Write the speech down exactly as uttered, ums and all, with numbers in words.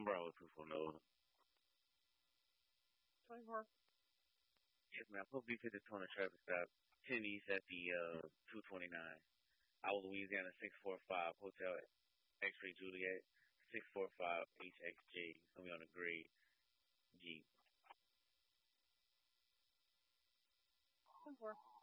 Bravo two four Nova. twenty-four. Yes, man. Put B fifty two on the traffic stop. ten East at the uh, two twenty-nine. Our Louisiana six four five Hotel X-Ray Juliet. six four five H X J. It's going to be on the gray Jeep. twenty-four.